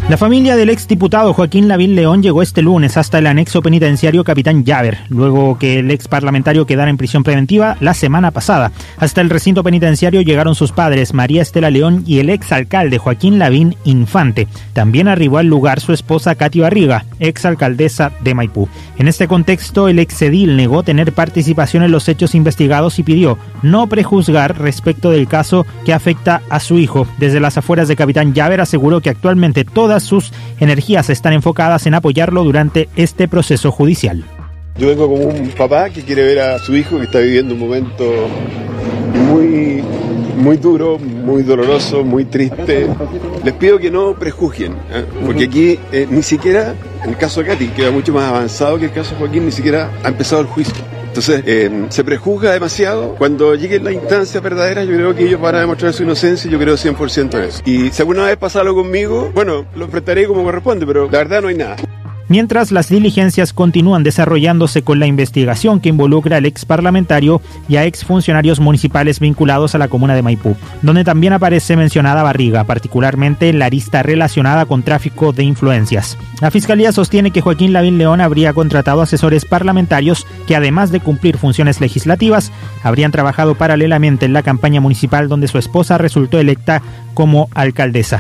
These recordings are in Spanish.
La familia del exdiputado Joaquín Lavín León llegó este lunes hasta el anexo penitenciario Capitán Llaver, luego que el ex parlamentario quedara en prisión preventiva la semana pasada. Hasta el recinto penitenciario llegaron sus padres, María Estela León y el ex alcalde Joaquín Lavín Infante. También arribó al lugar su esposa Katy Barriga, ex alcaldesa de Maipú. En este contexto, el exedil negó tener participación en los hechos investigados y pidió no prejuzgar respecto del caso que afecta a su hijo. Desde las afueras de Capitán Llaver aseguró que actualmente todas sus energías están enfocadas en apoyarlo durante este proceso judicial. Yo vengo como un papá que quiere ver a su hijo que está viviendo un momento muy duro, muy doloroso, muy triste. Les pido que no prejuzguen, porque aquí ni siquiera, en el caso de Katy, que va mucho más avanzado que el caso de Joaquín, ni siquiera ha empezado el juicio. Entonces, se prejuzga demasiado. Cuando llegue la instancia verdadera, yo creo que ellos van a demostrar su inocencia y yo creo 100% en eso. Y si alguna vez pasa algo conmigo, bueno, lo enfrentaré como corresponde, pero la verdad no hay nada. Mientras las diligencias continúan desarrollándose con la investigación que involucra al ex parlamentario y a ex funcionarios municipales vinculados a la comuna de Maipú, donde también aparece mencionada Barriga, particularmente en la arista relacionada con tráfico de influencias. La Fiscalía sostiene que Joaquín Lavín León habría contratado asesores parlamentarios que, además de cumplir funciones legislativas, habrían trabajado paralelamente en la campaña municipal donde su esposa resultó electa como alcaldesa.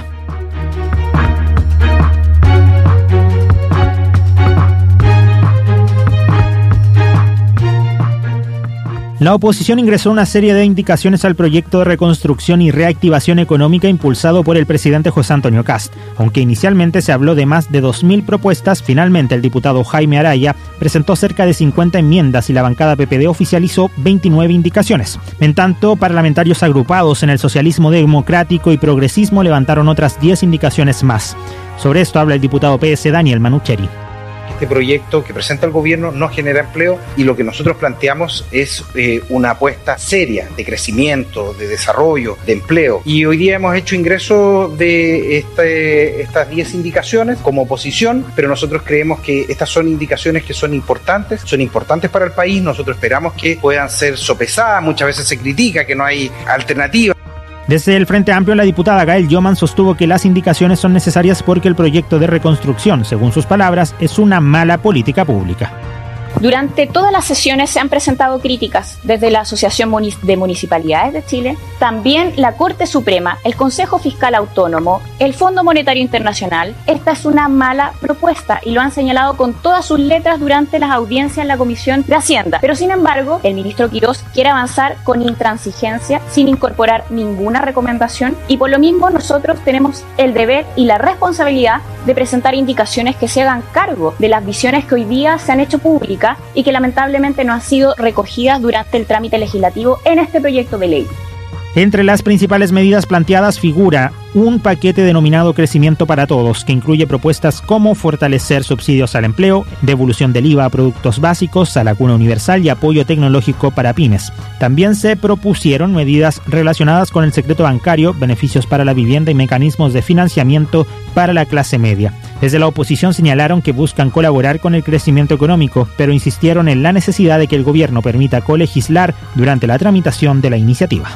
La oposición ingresó una serie de indicaciones al proyecto de reconstrucción y reactivación económica impulsado por el presidente José Antonio Kast. Aunque inicialmente se habló de más de 2.000 propuestas, finalmente el diputado Jaime Araya presentó cerca de 50 enmiendas y la bancada PPD oficializó 29 indicaciones. En tanto, parlamentarios agrupados en el socialismo democrático y progresismo levantaron otras 10 indicaciones más. Sobre esto habla el diputado PS Daniel Manucheri. Este proyecto que presenta el gobierno no genera empleo y lo que nosotros planteamos es una apuesta seria de crecimiento, de desarrollo, de empleo. Y hoy día hemos hecho ingreso de estas 10 indicaciones como oposición, pero nosotros creemos que estas son indicaciones que son importantes para el país. Nosotros esperamos que puedan ser sopesadas. Muchas veces se critica que no hay alternativa. Desde el Frente Amplio, la diputada Gael Yoman sostuvo que las indicaciones son necesarias porque el proyecto de reconstrucción, según sus palabras, es una mala política pública. Durante todas las sesiones se han presentado críticas desde la Asociación de Municipalidades de Chile, también la Corte Suprema, el Consejo Fiscal Autónomo, el Fondo Monetario Internacional. Esta es una mala propuesta y lo han señalado con todas sus letras durante las audiencias en la Comisión de Hacienda. Pero sin embargo, el ministro Quirós quiere avanzar con intransigencia, sin incorporar ninguna recomendación, y por lo mismo nosotros tenemos el deber y la responsabilidad de presentar indicaciones que se hagan cargo de las visiones que hoy día se han hecho públicas y que lamentablemente no han sido recogidas durante el trámite legislativo en este proyecto de ley. Entre las principales medidas planteadas figura un paquete denominado Crecimiento para Todos, que incluye propuestas como fortalecer subsidios al empleo, devolución del IVA a productos básicos, a la cuna universal y apoyo tecnológico para pymes. También se propusieron medidas relacionadas con el secreto bancario, beneficios para la vivienda y mecanismos de financiamiento para la clase media. Desde la oposición señalaron que buscan colaborar con el crecimiento económico, pero insistieron en la necesidad de que el gobierno permita colegislar durante la tramitación de la iniciativa.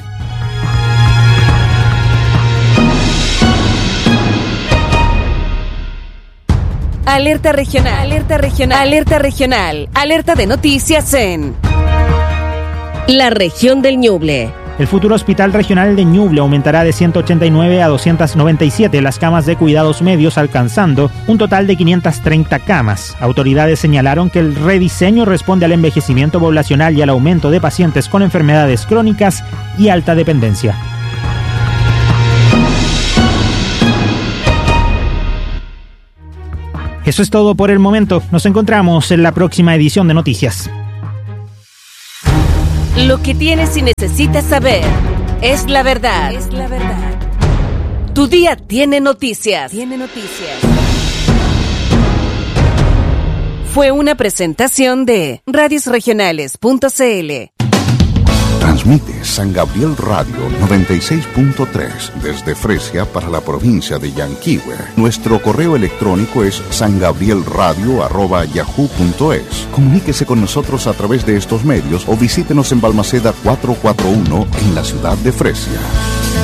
Alerta regional, alerta regional, alerta regional, alerta de noticias en la región del Ñuble. El futuro Hospital Regional de Ñuble aumentará de 189 a 297 las camas de cuidados medios, alcanzando un total de 530 camas. Autoridades señalaron que el rediseño responde al envejecimiento poblacional y al aumento de pacientes con enfermedades crónicas y alta dependencia. Eso es todo por el momento. Nos encontramos en la próxima edición de Noticias. Lo que tienes y necesitas saber es la verdad. Es la verdad. Tu día tiene noticias. Tiene noticias. Fue una presentación de radiosregionales.cl. Transmite San Gabriel Radio 96.3 desde Fresia para la provincia de Yanquihue. Nuestro correo electrónico es sangabrielradio@yahoo.es. Comuníquese con nosotros a través de estos medios o visítenos en Balmaceda 441 en la ciudad de Fresia.